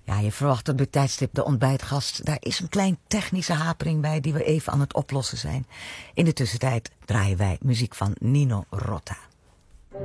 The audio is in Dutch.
Ja, je verwacht op dit tijdstip de ontbijtgast. Daar is een klein technische hapering bij die we even aan het oplossen zijn. In de tussentijd draaien wij muziek van Nino Rota.